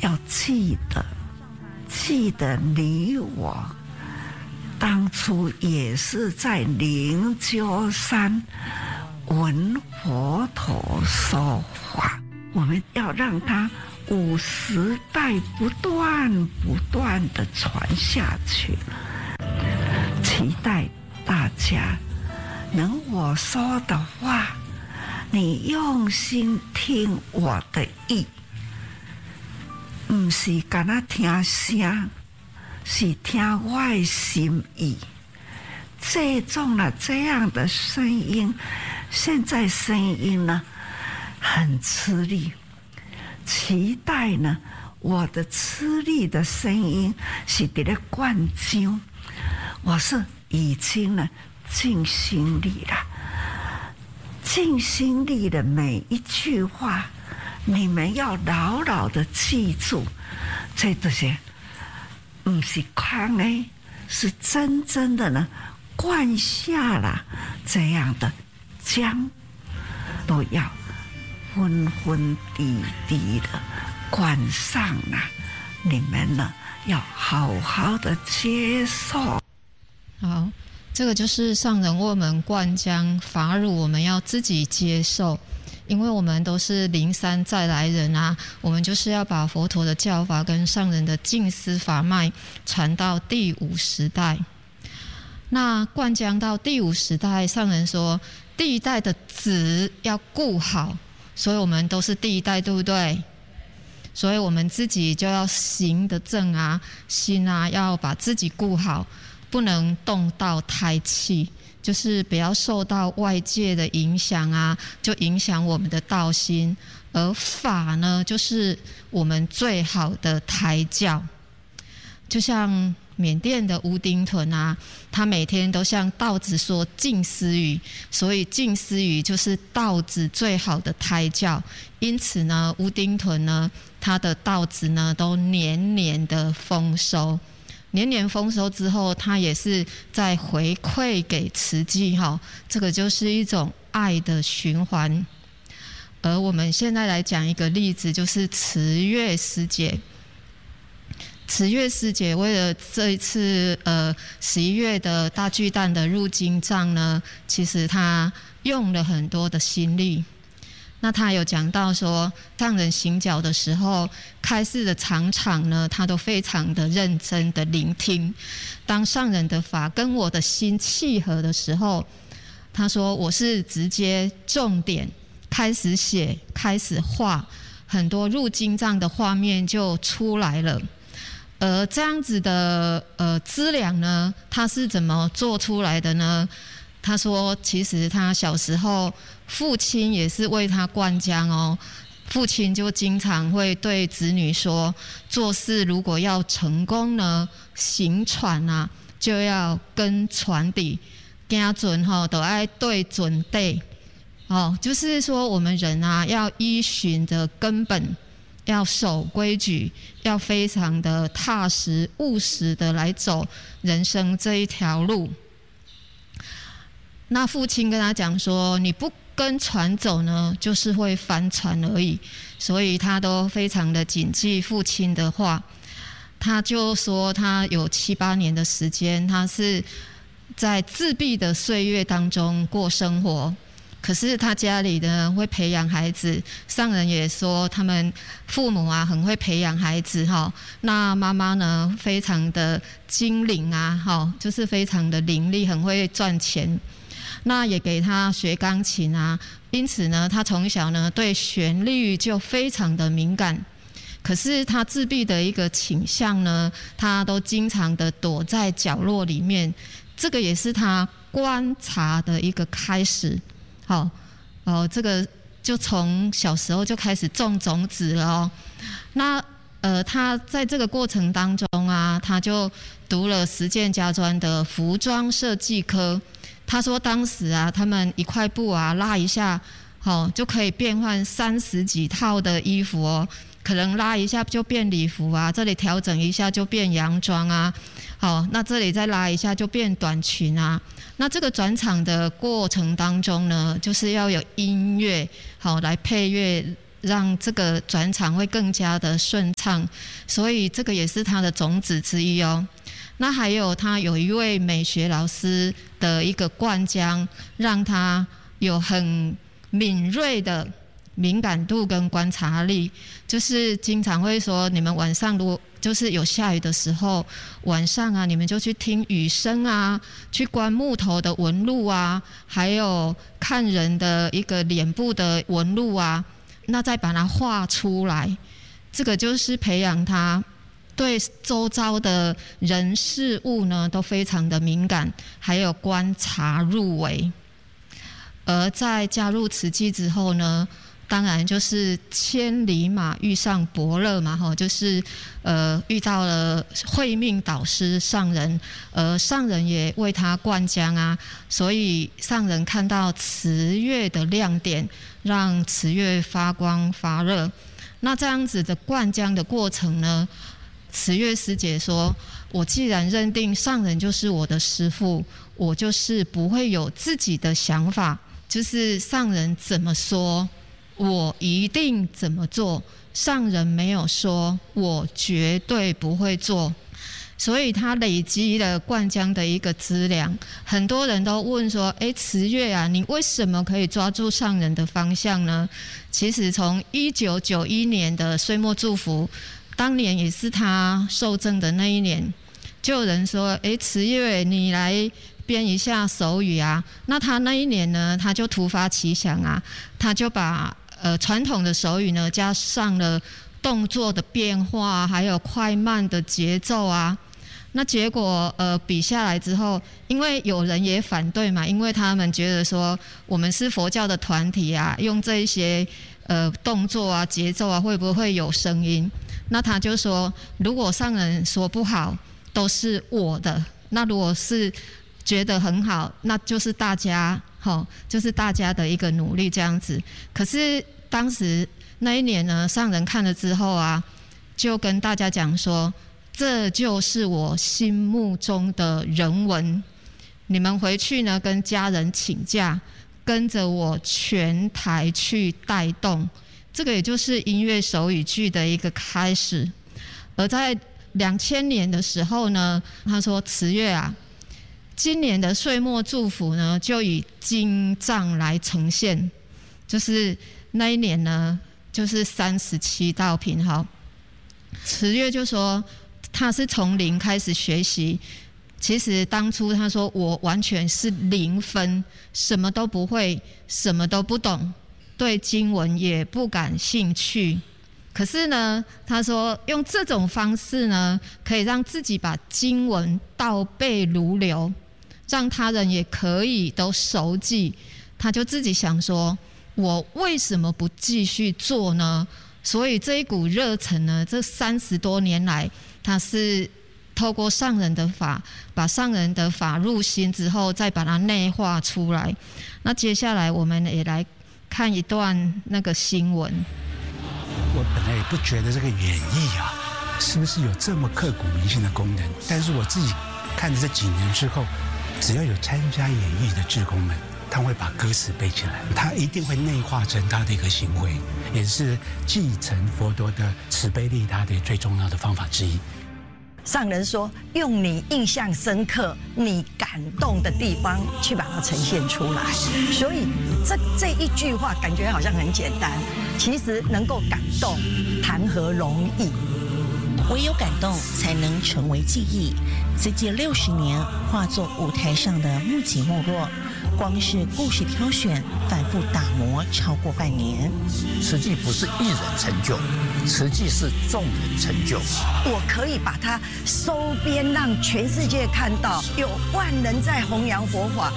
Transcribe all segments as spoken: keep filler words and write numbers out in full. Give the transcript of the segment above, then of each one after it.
要记得，记得你我当初也是在灵鹫山闻佛陀说法，我们要让它五十代不断不断的传下去。期待大家能我说的话，你用心听我的意，不是干那听声，是听我的心意。这种了这样的声音，现在声音呢很吃力，期待呢我的吃力的声音是在咧灌浆，我是已经呢尽心力了，尽心力的每一句话，你们要牢牢的记住，这这些不是空的，是真正的呢灌下了这样的浆，都要昏昏滴滴的灌上了，你们呢要好好的接受。 好，这个就是上人为我们灌浆，法乳我们要自己接受，因为我们都是灵山再来人啊，我们就是要把佛陀的教法跟上人的净思法脉传到第五时代。那灌浆到第五时代，上人说第一代的子要顾好，所以我们都是第一代，对不对？所以我们自己就要行得正啊，心啊要把自己顾好，不能动到胎气，就是不要受到外界的影响啊，就影响我们的道心。而法呢，就是我们最好的胎教，就像缅甸的乌丁屯啊，他每天都向稻子说静思语，所以静思语就是稻子最好的胎教。因此呢，乌丁屯呢，它的稻子呢都年年的丰收，年年丰收之后，它也是在回馈给慈济哈，这个就是一种爱的循环。而我们现在来讲一个例子，就是慈月师姐。慈月师姐为了这一次呃十一月的大巨蛋的入经藏呢，其实她用了很多的心力。那她有讲到说，上人行脚的时候，开示的场场呢，她都非常的认真的聆听。当上人的法跟我的心契合的时候，她说我是直接重点开始写，开始画，很多入经藏的画面就出来了。而这样子的呃资粮呢，他是怎么做出来的呢？他说，其实他小时候父亲也是为他灌浆哦，父亲就经常会对子女说，做事如果要成功呢，行传啊就要跟传递，行准吼都要对准对哦，就是说我们人啊要依循的根本。要守规矩，要非常的踏实务实的来走人生这一条路。那父亲跟他讲说，你不跟船走呢，就是会翻船而已，所以他都非常的谨记父亲的话。他就说他有七八年的时间，他是在自闭的岁月当中过生活。可是他家里呢会培养孩子，上人也说他们父母啊很会培养孩子哈。那妈妈呢非常的精灵啊，哈，就是非常的伶俐，很会赚钱。那也给他学钢琴啊，因此呢，他从小呢对旋律就非常的敏感。可是他自闭的一个倾向呢，他都经常的躲在角落里面，这个也是他观察的一个开始。好，哦，这个就从小时候就开始种种子了哦。那呃，他在这个过程当中啊，他就读了实践家专的服装设计科。他说当时啊，他们一块布啊拉一下，好、哦、就可以变换三十几套的衣服哦。可能拉一下就变礼服啊，这里调整一下就变洋装啊，好，那这里再拉一下就变短裙啊。那这个转场的过程当中呢，就是要有音乐好来配乐让这个转场会更加的顺畅，所以这个也是他的宗旨之一哦。那还有他有一位美学老师的一个灌浆，让他有很敏锐的敏感度跟观察力，就是经常会说，你们晚上如果就是有下雨的时候，晚上啊，你们就去听雨声啊，去观木头的纹路啊，还有看人的一个脸部的纹路啊，那再把它画出来，这个就是培养他对周遭的人事物呢都非常的敏感，还有观察入微。而在加入慈济之后呢，当然就是千里马遇上伯乐嘛，哈，就是呃遇到了慧命导师上人，呃上人也为他灌浆啊，所以上人看到慈月的亮点，让慈月发光发热。那这样子的灌浆的过程呢，慈月师姐说，我既然认定上人就是我的师父，我就是不会有自己的想法，就是上人怎么说我一定怎么做，上人没有说，我绝对不会做。所以他累积了灌浆的一个资粮。很多人都问说，哎，慈月啊，你为什么可以抓住上人的方向呢？其实从一九九一年的岁末祝福，当年也是他受赠的那一年，就有人说，哎，慈月你来编一下手语啊。那他那一年呢，他就突发奇想啊，他就把呃传统的手语呢加上了动作的变化，还有快慢的节奏啊。那结果呃比下来之后，因为有人也反对嘛，因为他们觉得说我们是佛教的团体啊，用这一些呃动作啊节奏啊会不会有声音？那他就说，如果上人说不好，都是我的；那如果是觉得很好，那就是大家齁，就是大家的一个努力这样子。可是当时那一年呢，上人看了之后啊，就跟大家讲说，这就是我心目中的人文，你们回去呢跟家人请假，跟着我全台去带动。这个也就是音乐手语剧的一个开始。而在两千年的时候呢，他说，慈月啊，今年的岁末祝福呢，就以经藏来呈现，就是那一年呢，就是三十七道品哈。慈月就说，他是从零开始学习。其实当初他说，我完全是零分，什么都不会，什么都不懂，对经文也不感兴趣。可是呢，他说用这种方式呢，可以让自己把经文倒背如流，让他人也可以都熟记。他就自己想说，我为什么不继续做呢？所以这一股热忱呢，这三十多年来，他是透过上人的法，把上人的法入心之后，再把它内化出来。那接下来我们也来看一段那个新闻。 我本来也不觉得这个演绎啊，是不是有这么刻骨铭心的功能？但是我自己看了这几年之后，只要有参加演绎的志工们，他会把歌词背起来，他一定会内化成他的一个行为，也是继承佛陀的慈悲利他的最重要的方法之一。 上人说，用你印象深刻、你感动的地方去把它呈现出来。所以这这一句话感觉好像很简单，其实能够感动，谈何容易？ 唯有感动，才能成为记忆。慈济六十年，化作舞台上的木起没落。光是故事挑选，反复打磨超过半年。 慈济不是一人成就，慈济是众人成就。 我可以把它收编，让全世界看到，有万人在弘扬佛法。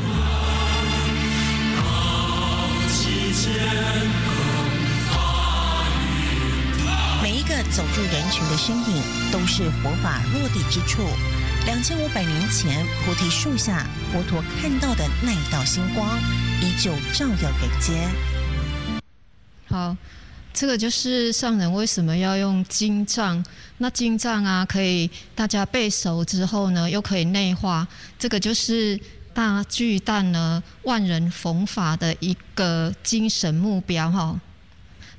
每一个走入人群的身影，都是佛法落地之处。两千五百年前，菩提树下，佛陀看到的那一道星光，依旧照耀人间。 好，这个就是上人为什么要用经藏。那经藏啊，可以大家背熟之后呢，又可以内化。这个就是大巨蛋呢万人弘法的一个精神目标哈。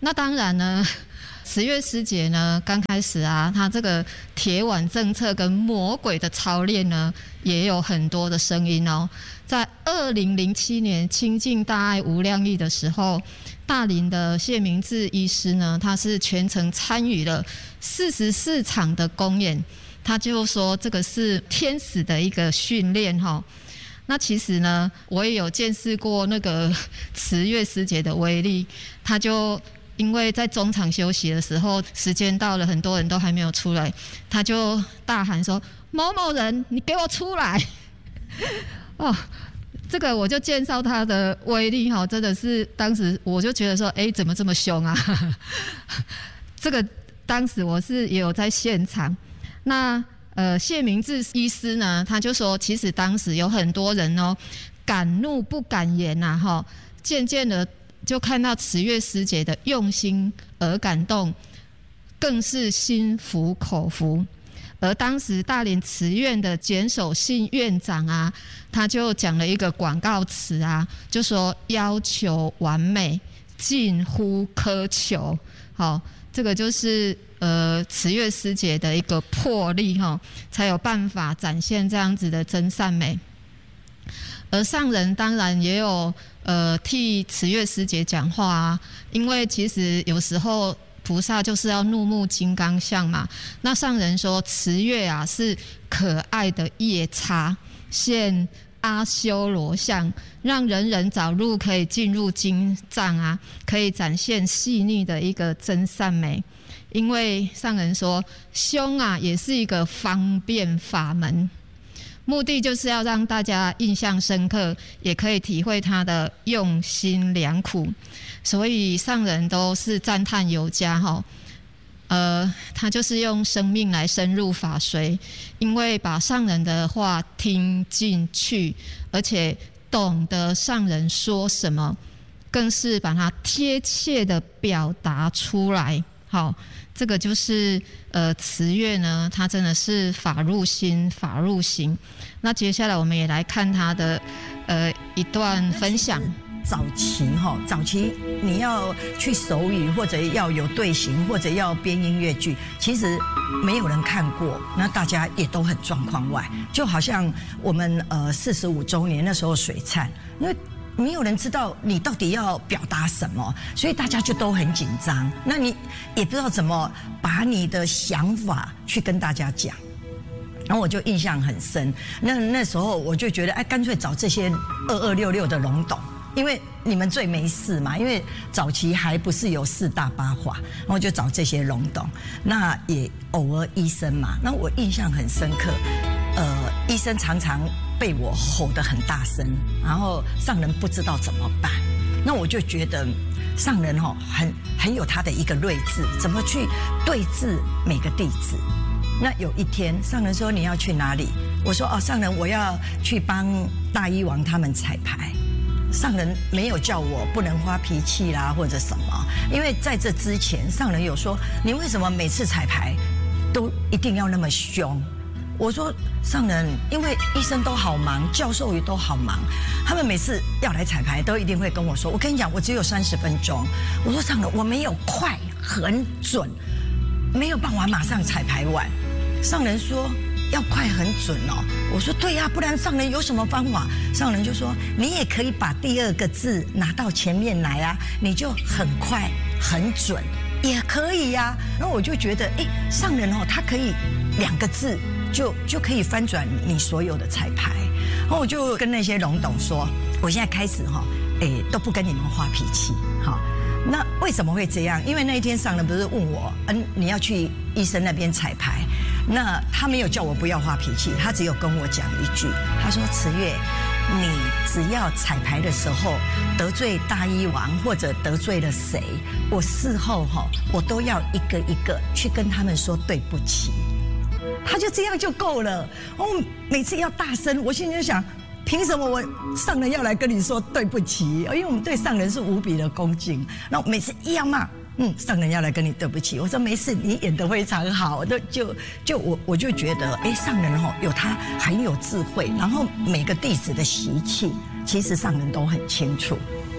那当然呢，慈月师姐呢，刚开始啊，她这个铁腕政策跟魔鬼的操练呢，也有很多的声音哦。在二零零七年亲近大爱无量义的时候，大林的谢明志医师呢，他是全程参与了四十四场的公演，他就说这个是天使的一个训练哈。那其实呢，我也有见识过那个慈月师姐的威力，他就因为在中场休息的时候，时间到了，很多人都还没有出来，他就大喊说：“某某人，你给我出来！”哦，这个我就介绍他的威力哈，真的是当时我就觉得说，哎，怎么这么凶啊？这个当时我是也有在现场。那呃，谢明志医师呢，他就说，其实当时有很多人哦，敢怒不敢言呐，哈，渐渐的就看到慈月师姐的用心而感动，更是心服口服。而当时大连慈院的简守信院长啊，他就讲了一个广告词啊，就说要求完美，近乎苛求。好，这个就是呃慈月师姐的一个魄力哈，才有办法展现这样子的真善美。而上人当然也有呃替慈月师姐讲话啊，因为其实有时候菩萨就是要怒目金刚相嘛。那上人说慈月啊是可爱的夜叉，现阿修罗相，让人人早入可以进入经藏啊，可以展现细腻的一个真善美。因为上人说凶啊也是一个方便法门，目的就是要让大家印象深刻，也可以体会他的用心良苦。所以上人都是赞叹有加哈，呃，他就是用生命来深入法髓，因为把上人的话听进去，而且懂得上人说什么，更是把它贴切的表达出来。好，这个就是呃慈月呢，它真的是法入心，法入行。那接下来我们也来看他的呃一段分享。 早期哈，早期你要去手语，或者要有队形，或者要编音乐剧，其实没有人看过，那大家也都很状况外。就好像我们呃四十五周年那时候水灿，因为没有人知道你到底要表达什么，所以大家就都很紧张。那你也不知道怎么把你的想法去跟大家讲。然后我就印象很深，那那时候我就觉得，哎，干脆找这些二二六六的龙董。因为你们最没事嘛，因为早期还不是有四大八法，然后就找这些龙董，那也偶尔医生嘛，那我印象很深刻，呃，医生常常被我吼得很大声，然后上人不知道怎么办，那我就觉得上人吼很很有他的一个睿智，怎么去对治每个弟子。那有一天上人说你要去哪里？我说哦，上人我要去帮大医王他们彩排。上人没有叫我不能发脾气啦，或者什么，因为在这之前，上人有说你为什么每次彩排都一定要那么凶？我说上人，因为医生都好忙，教授也都好忙，他们每次要来彩排都一定会跟我说，我跟你讲，我只有三十分钟。我说上人，我没有快很准，没有办法马上彩排完。上人说要快很准哦，我说对呀、啊，不然上人有什么方法？上人就说你也可以把第二个字拿到前面来啊，你就很快很准，也可以呀、啊。然后我就觉得，哎，上人哦，他可以两个字就就可以翻转你所有的彩排。然后我就跟那些龙董说，我现在开始哈、哦，哎，都不跟你们发脾气，好。那为什么会这样？因为那一天上人不是问我，嗯，你要去医生那边彩排，那他没有叫我不要发脾气，他只有跟我讲一句，他说慈月，你只要彩排的时候得罪大医王或者得罪了谁，我事后哈，我都要一个一个去跟他们说对不起，他就这样就够了。我每次要大声，我心里就想，凭什么我上人要来跟你说对不起？因为我们对上人是无比的恭敬。然后每次一要骂，嗯，上人要来跟你对不起。我说没事，你演得非常好。就就就我我就觉得，哎，上人哦有他很有智慧，然后每个弟子的习气，其实上人都很清楚。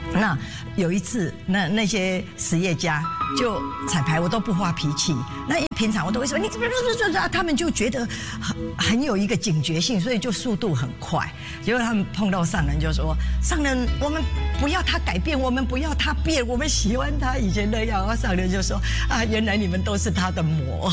那有一次，那那些实业家就彩排，我都不发脾气。那一平常我都会说你怎么怎么，他们就觉得很很有一个警觉性，所以就速度很快。结果他们碰到上人就说：“上人，我们不要他改变，我们不要他变，我们喜欢他以前那样。”上人就说：“啊，原来你们都是他的魔。”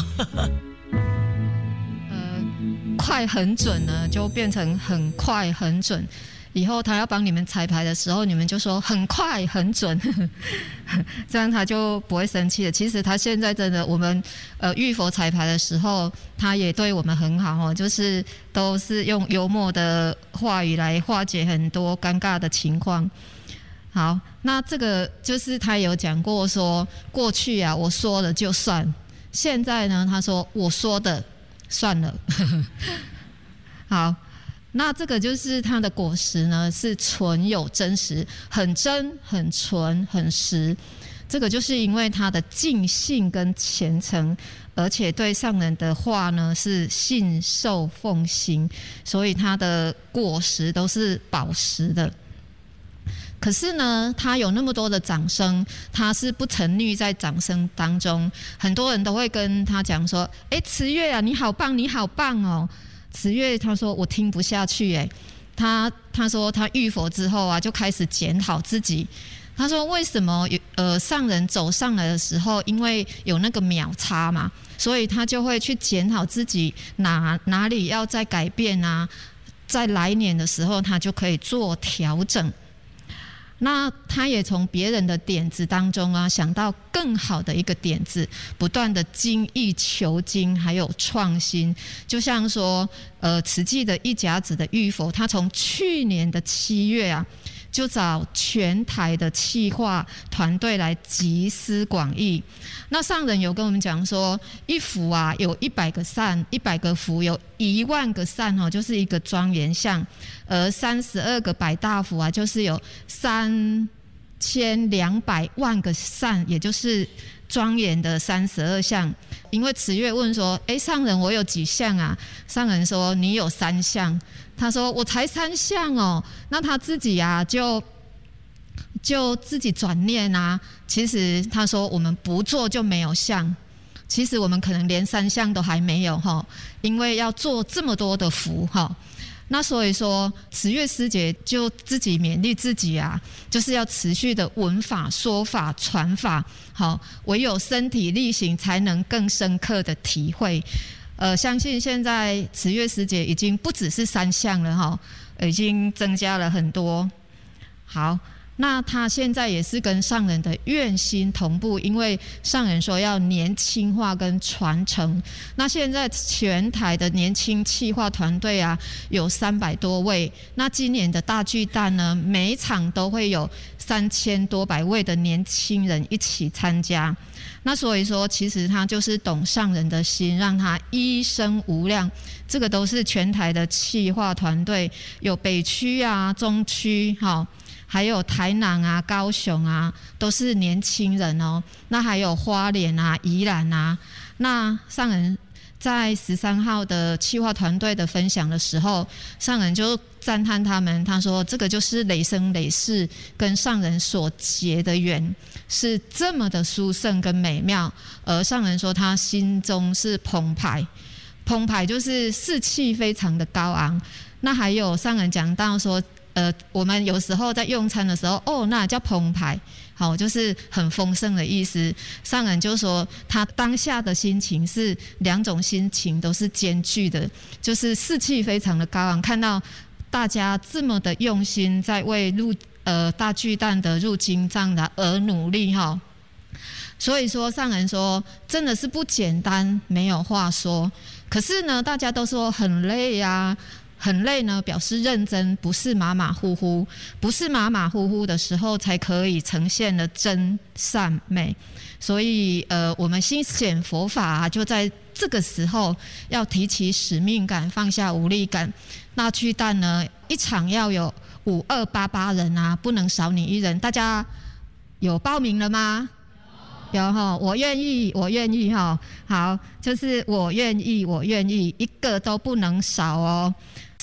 呃，快很准呢，就变成很快很准。以后他要帮你们彩排的时候，你们就说很快很准，这样他就不会生气了。其实他现在真的，我们呃玉佛彩排的时候，他也对我们很好哦，就是都是用幽默的话语来化解很多尴尬的情况。好，那这个就是他有讲过说，过去啊我说了就算，现在呢他说我说的算了。好。那这个就是它的果实呢，是纯有真实，很真、很纯、很实。这个就是因为他的尽信跟虔诚，而且对上人的话呢是信受奉行，所以他的果实都是宝实的。可是呢，他有那么多的掌声，他是不沉溺在掌声当中。很多人都会跟他讲说：“哎，慈月啊，你好棒，你好棒哦。”慈月他说我听不下去哎，他他说他遇佛之后啊，就开始检讨自己。他说为什么呃上人走上来的时候，因为有那个秒差嘛，所以他就会去检讨自己哪哪里要再改变啊，在来年的时候他就可以做调整。那他也从别人的点子当中啊，想到更好的一个点子，不断的精益求精，还有创新。就像说，呃，慈济的一甲子的玉佛，他从去年的七月啊，就找全台的企划团队来集思广益。那上人有跟我们讲说，一幅啊有一百个善，一百个福有一万个善哦，就是一个庄严像；而三十二个百大福啊，就是有三千两百万个善，也就是庄严的三十二相。因为慈月问说：“哎，上人，我有几项啊？”上人说：“你有三项。”他说：“我才三项哦。”那他自己啊，就就自己转念啊。其实他说：“我们不做就没有相。”其实我们可能连三项都还没有哈，因为要做这么多的福哈。那所以说，慈月师姐就自己勉励自己啊，就是要持续的闻法、说法、传法，好，唯有身体力行，才能更深刻的体会。呃，相信现在慈月师姐已经不只是三项了哈，已经增加了很多。好。那他现在也是跟上人的愿心同步，因为上人说要年轻化跟传承。那现在全台的年轻企划团队啊，有三百多位。那今年的大巨蛋呢，每一场都会有三千多百位的年轻人一起参加。那所以说，其实他就是懂上人的心，让他一生无量。这个都是全台的企划团队，有北区啊、中区，哈。还有台南啊、高雄啊，都是年轻人哦。那还有花莲啊、宜兰啊。那上人在十三号的企划团队的分享的时候，上人就赞叹他们，他说这个就是累生累世跟上人所结的缘，是这么的殊胜跟美妙。而上人说他心中是澎湃，澎湃就是士气非常的高昂。那还有上人讲到说，呃，我们有时候在用餐的时候，哦，那叫澎湃，好，就是很丰盛的意思。上人就说，他当下的心情是两种心情都是兼具的，就是士气非常的高昂，看到大家这么的用心在为入呃大巨蛋的入金藏的而努力哈。所以说，上人说真的是不简单，没有话说。可是呢，大家都说很累啊。很累呢，表示认真，不是马马虎虎，不是马马虎虎的时候才可以呈现了真善美。所以，呃，我们心显佛法啊，就在这个时候要提起使命感，放下无力感。那巨蛋呢，一场要有五二八八人啊，不能少你一人。大家有报名了吗？有哈，我愿意，我愿意哈。好，就是我愿意，我愿意，一个都不能少哦。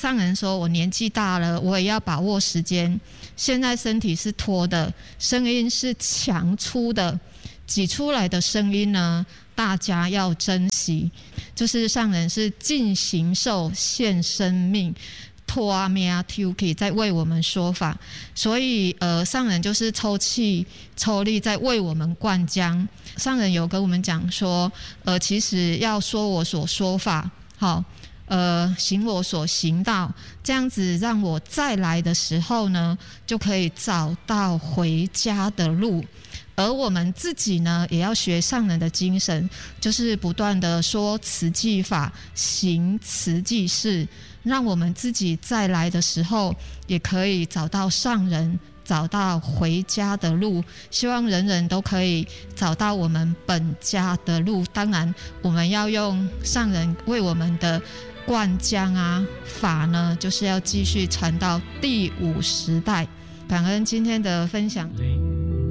上人说我年纪大了，我也要把握时间，现在身体是拖的，声音是强出的，挤出来的声音呢，大家要珍惜。就是上人是尽形寿献生命，托命抽气在为我们说法，所以呃，上人就是抽气抽力在为我们灌浆。上人有跟我们讲说，呃，其实要说我所说法，好，呃，行我所行道，这样子让我再来的时候呢，就可以找到回家的路。而我们自己呢，也要学上人的精神，就是不断的说慈济法，行慈济事，让我们自己再来的时候，也可以找到上人，找到回家的路。希望人人都可以找到我们本家的路。当然，我们要用上人为我们的灌浆啊法呢，就是要继续传到第五时代。感恩今天的分享。